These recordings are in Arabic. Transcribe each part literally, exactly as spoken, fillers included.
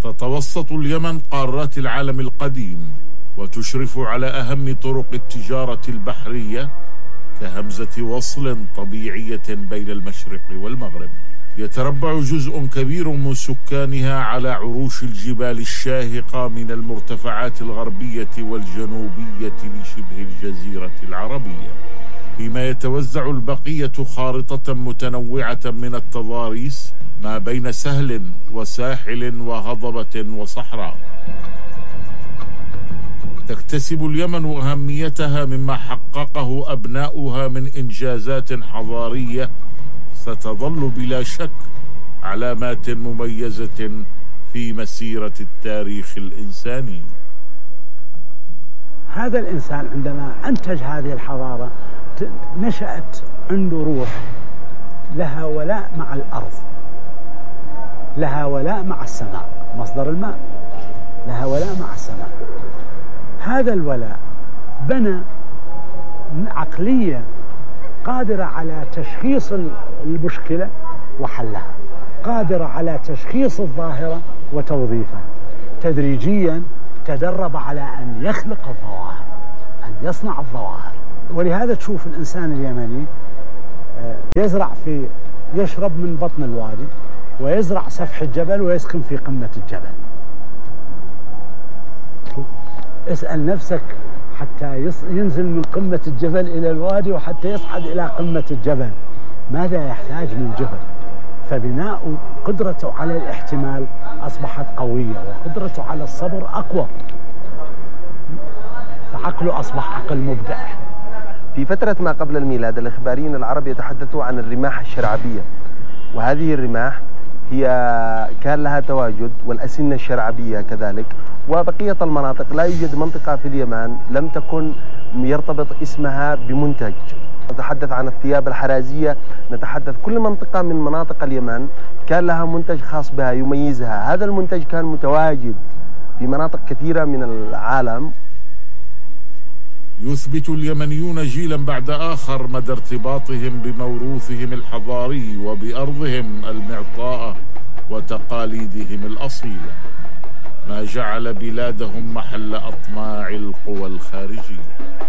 تتوسط اليمن قارات العالم القديم، وتشرف على أهم طرق التجارة البحرية كهمزة وصل طبيعية بين المشرق والمغرب. يتربع جزء كبير من سكانها على عروش الجبال الشاهقة من المرتفعات الغربية والجنوبية لشبه الجزيرة العربية، فيما يتوزع البقية خارطة متنوعة من التضاريس ما بين سهل وساحل وهضبة وصحراء. تكتسب اليمن أهميتها مما حققه أبناؤها من إنجازات حضارية ستظل بلا شك علامات مميزة في مسيرة التاريخ الإنساني. هذا الإنسان عندما أنتج هذه الحضارة نشأت عنده روح لها ولاء مع الأرض، لها ولاء مع السماء، مصدر الماء، لها ولاء مع السماء. هذا الولاء بنى عقلية قادرة على تشخيص المشكلة وحلها، قادرة على تشخيص الظاهرة وتوظيفها. تدريجيا تدرب على أن يخلق الظواهر، أن يصنع الظواهر. ولهذا تشوف الإنسان اليمني يزرع في يشرب من بطن الوادي، ويزرع سفح الجبل، ويسكن في قمة الجبل. اسأل نفسك حتى ينزل من قمة الجبل إلى الوادي، وحتى يصعد إلى قمة الجبل ماذا يحتاج من جهد؟ فبناء قدرته على الاحتمال أصبحت قوية، وقدرته على الصبر أقوى، فعقله أصبح عقل مبدع. في فترة ما قبل الميلاد الإخباريين العرب يتحدثوا عن الرماح الشرعبية، وهذه الرماح هي كان لها تواجد، والأسنة الشرعبية كذلك، وبقية المناطق. لا يوجد منطقة في اليمن لم تكن يرتبط اسمها بمنتج. نتحدث عن الثياب الحرازية، نتحدث كل منطقة من مناطق اليمن كان لها منتج خاص بها يميزها. هذا المنتج كان متواجد في مناطق كثيرة من العالم. يثبت اليمنيون جيلا بعد آخر مدى ارتباطهم بموروثهم الحضاري وبأرضهم المعطاءة وتقاليدهم الأصيلة، ما جعل بلادهم محل أطماع القوى الخارجية.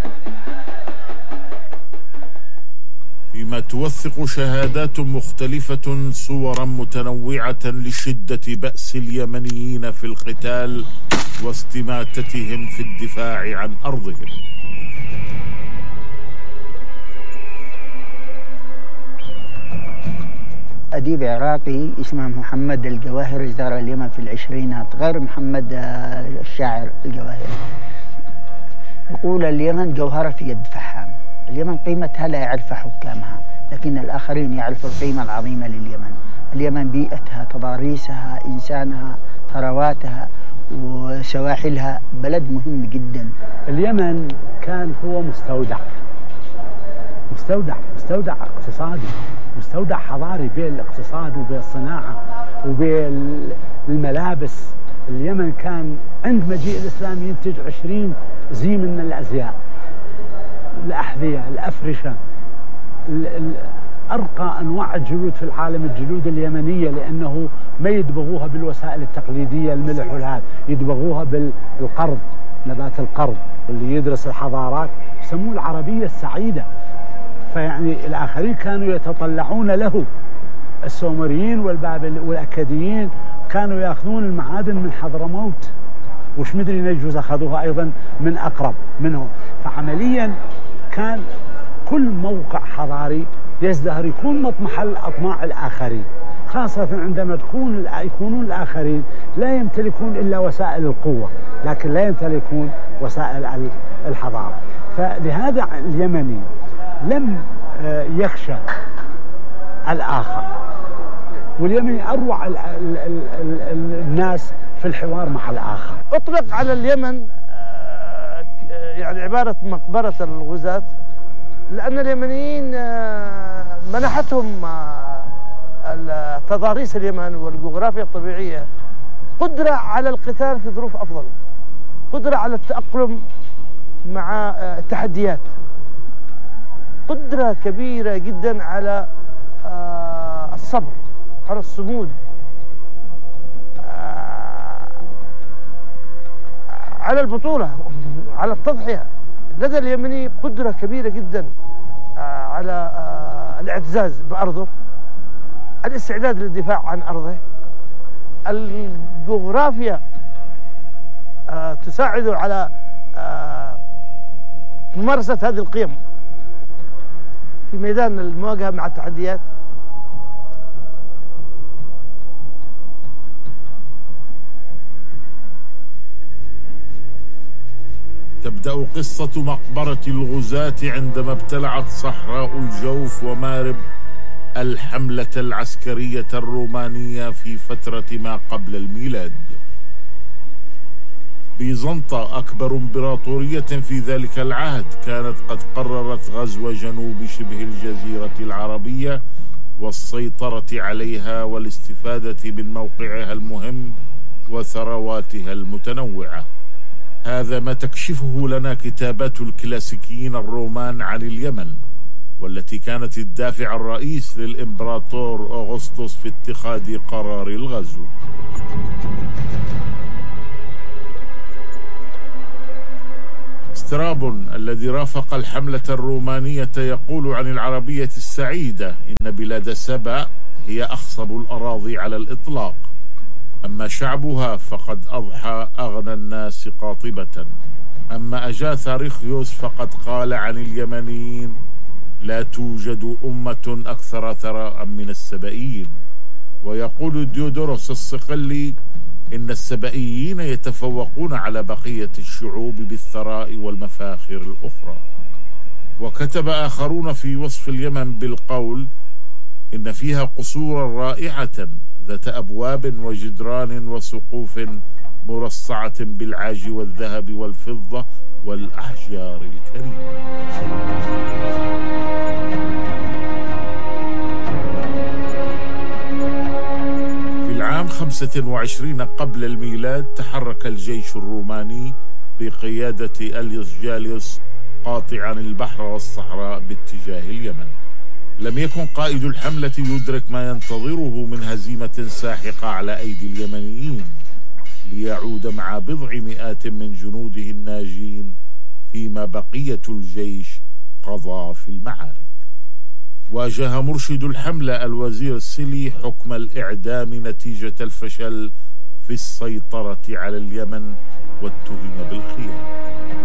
فيما توثق شهادات مختلفة صورا متنوعة لشدة بأس اليمنيين في القتال واستماتتهم في الدفاع عن أرضهم. أديب عراقي اسمه محمد الجواهري زار اليمن في العشرينات، غير محمد الشاعر الجواهري. يقول اليمن جوهرة في يد فحام. اليمن قيمتها لا يعرف حكامها، لكن الآخرين يعرفوا القيمة العظيمة لليمن. اليمن بيئتها، تضاريسها، إنسانها، ثرواتها وسواحلها، بلد مهم جدا. اليمن كان هو مستودع مستودع مستودع اقتصادي، مستودع حضاري، بين الاقتصاد وبين الصناعة وبين الملابس. اليمن كان عند مجيء الإسلام ينتج عشرين زي من الأزياء، الأحذية، الأفرشة، أرقى أنواع الجلود في العالم الجلود اليمنية، لأنه ما يدبغوها بالوسائل التقليدية الملح والهذا، يدبغوها بالقرض، نبات القرض. اللي يدرس الحضارات يسموه العربية السعيدة. فيعني الآخرين كانوا يتطلعون له. السومريين والبابل والأكاديين كانوا يأخذون المعادن من حضرموت، وش مدري نجوز أخذوها أيضا من أقرب منه. فعمليا كان كل موقع حضاري يزدهر يكون مطمح أطماع الآخرين، خاصة عندما تكون يكونون الآخرين لا يمتلكون إلا وسائل القوة، لكن لا يمتلكون وسائل الحضارة. فلهذا اليمني لم يخشى الآخر، واليمني أروع الناس في الحوار مع الآخر. أطلق على اليمن يعني عبارة مقبرة الغزاة، لأن اليمنيين منحتهم تضاريس اليمن والجغرافيا الطبيعية قدرة على القتال في ظروف أفضل، قدرة على التأقلم مع التحديات، قدرة كبيرة جدا على الصبر، على الصمود. على البطولة، على التضحية. لدى اليمني قدرة كبيرة جدا على الاعتزاز بأرضه، الاستعداد للدفاع عن أرضه. الجغرافيا تساعده على ممارسة هذه القيم في ميدان المواجهة مع التحديات. تبدأ قصة مقبرة الغزاة عندما ابتلعت صحراء الجوف ومارب الحملة العسكرية الرومانية في فترة ما قبل الميلاد. بيزنطة أكبر إمبراطورية في ذلك العهد كانت قد قررت غزو جنوب شبه الجزيرة العربية والسيطرة عليها والاستفادة من موقعها المهم وثرواتها المتنوعة. هذا ما تكشفه لنا كتابات الكلاسيكيين الرومان عن اليمن، والتي كانت الدافع الرئيس للإمبراطور أغسطس في اتخاذ قرار الغزو. سترابون الذي رافق الحملة الرومانية يقول عن العربية السعيدة إن بلاد سبأ هي أخصب الأراضي على الإطلاق، أما شعبها فقد أضحى أغنى الناس قاطبة. أما أجاثاريخيوس فقد قال عن اليمنيين: لا توجد أمة أكثر ثراء من السبئيين. ويقول ديودوروس الصقلي إن السبئيين يتفوقون على بقية الشعوب بالثراء والمفاخر الأخرى. وكتب آخرون في وصف اليمن بالقول: إن فيها قصورا رائعة ذات أبواب وجدران وسقوف مرصعة بالعاج والذهب والفضة والأحجار الكريمة. في العام خمسة وعشرين قبل الميلاد تحرك الجيش الروماني بقيادة أليوس جاليوس قاطعا البحر والصحراء باتجاه اليمن. لم يكن قائد الحملة يدرك ما ينتظره من هزيمة ساحقة على أيدي اليمنيين، ليعود مع بضع مئات من جنوده الناجين فيما بقية الجيش قضى في المعارك. واجه مرشد الحملة الوزير السلي حكم الإعدام نتيجة الفشل في السيطرة على اليمن، واتهم بالخيانة.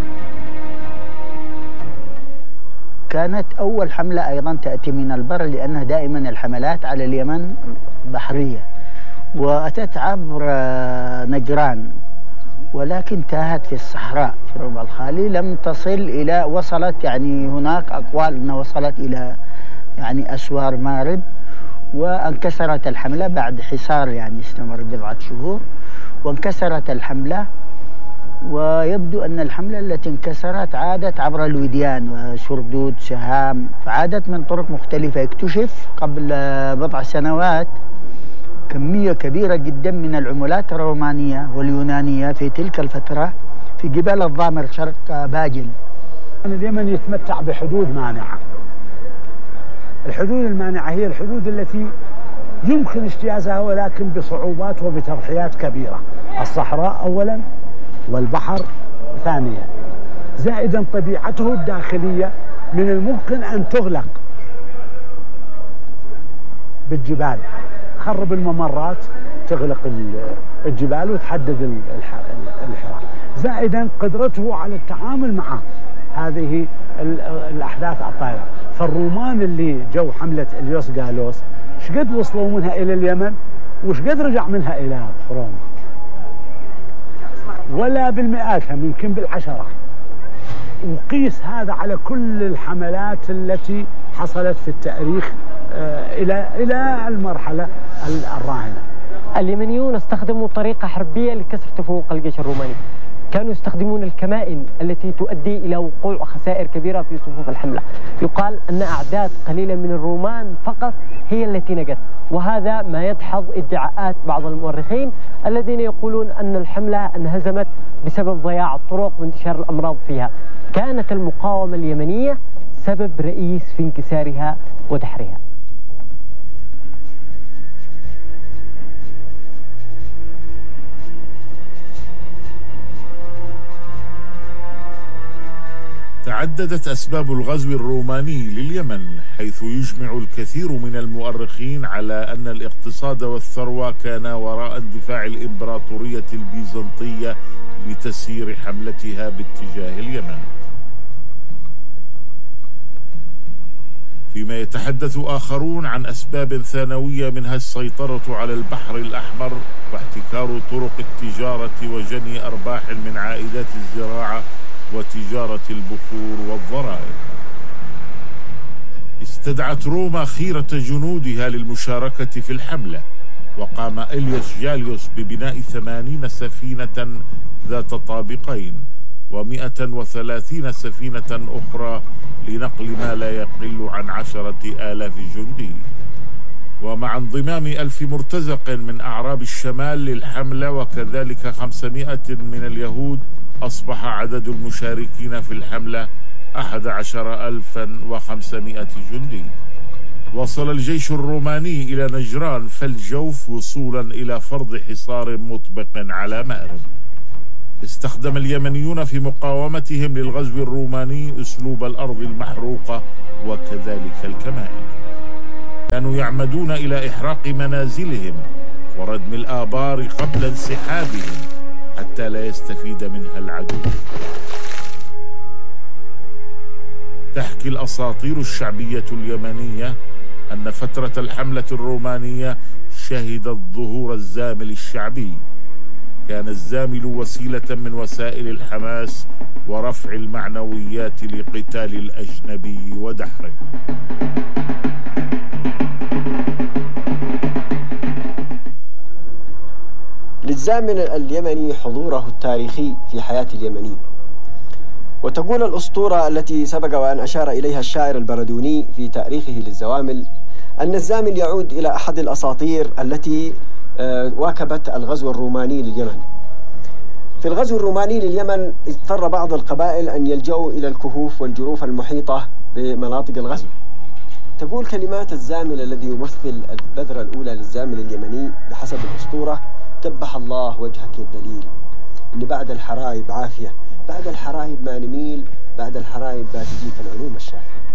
كانت أول حملة أيضا تأتي من البر، لأنها دائما الحملات على اليمن بحرية، وأتت عبر نجران، ولكن تاهت في الصحراء في الربع الخالي، لم تصل إلى وصلت يعني هناك أقوال أنها وصلت إلى يعني أسوار مارب، وانكسرت الحملة بعد حصار يعني استمر بضعة شهور، وانكسرت الحملة. ويبدو أن الحملة التي انكسرت عادت عبر الوديان وشردود سهام، فعادت من طرق مختلفة. اكتشف قبل بضع سنوات كمية كبيرة جدا من العملات الرومانية واليونانية في تلك الفترة في جبال الضامر شرق باجل. اليمن يتمتع بحدود مانعة. الحدود المانعة هي الحدود التي يمكن اجتيازها ولكن بصعوبات وبتضحيات كبيرة. الصحراء أولا، والبحر ثانيا، زائدا طبيعته الداخلية من الممكن أن تغلق بالجبال، خرب الممرات، تغلق الجبال وتحدد الحراك، زائدا قدرته على التعامل مع هذه الأحداث الطائرة. فالرومان اللي جو حملة أليوس جالوس شقد وصلوا منها إلى اليمن وشقد رجع منها إلى روما؟ ولا بالمئات، يمكن بالعشرة. وقيس هذا على كل الحملات التي حصلت في التاريخ إلى إلى المرحلة الراهنة. اليمنيون استخدموا طريقة حربية لكسر تفوق الجيش الروماني. كانوا يستخدمون الكمائن التي تؤدي إلى وقوع خسائر كبيرة في صفوف الحملة. يقال أن أعداد قليلة من الرومان فقط هي التي نجت، وهذا ما يدحض ادعاءات بعض المؤرخين الذين يقولون أن الحملة انهزمت بسبب ضياع الطرق وانتشار الأمراض فيها. كانت المقاومة اليمنية سبب رئيس في انكسارها ودحرها. تعددت أسباب الغزو الروماني لليمن، حيث يجمع الكثير من المؤرخين على أن الاقتصاد والثروة كانا وراء اندفاع الإمبراطورية البيزنطية لتسيير حملتها باتجاه اليمن. فيما يتحدث آخرون عن أسباب ثانوية منها السيطرة على البحر الأحمر واحتكار طرق التجارة وجني أرباح من عائدات الزراعة وتجارة البخور والضرائب. استدعت روما خيرة جنودها للمشاركة في الحملة، وقام إليوس جاليوس ببناء ثمانين سفينة ذات طابقين ومئة وثلاثين سفينة أخرى لنقل ما لا يقل عن عشرة آلاف جندي. ومع انضمام ألف مرتزق من أعراب الشمال للحملة وكذلك خمسمائة من اليهود، أصبح عدد المشاركين في الحملة أحد عشر ألفا وخمسمائة جندي. وصل الجيش الروماني إلى نجران فالجوف وصولا إلى فرض حصار مطبق على مأرب. استخدم اليمنيون في مقاومتهم للغزو الروماني أسلوب الأرض المحروقة وكذلك الكمائن. كانوا يعمدون إلى إحراق منازلهم وردم الآبار قبل انسحابهم حتى لا يستفيد منها العدو. تحكي الأساطير الشعبية اليمنية أن فترة الحملة الرومانية شهدت ظهور الزامل الشعبي. كان الزامل وسيلة من وسائل الحماس ورفع المعنويات لقتال الأجنبي ودحره. للزامل اليمني حضوره التاريخي في حياة اليمني. وتقول الأسطورة التي سبق وأن أشار إليها الشاعر البردوني في تاريخه للزوامل أن الزامل يعود إلى أحد الأساطير التي واكبت الغزو الروماني لليمن. في الغزو الروماني لليمن اضطر بعض القبائل أن يلجأوا إلى الكهوف والجروف المحيطة بمناطق الغزو. تقول كلمات الزامل الذي يمثل البذرة الأولى للزامل اليمني بحسب الأسطورة: كبح الله وجهك يا الدليل، إن بعد الحرايب عافية، بعد الحرايب ما نميل، بعد الحرايب ما تجيك العلوم الشافية.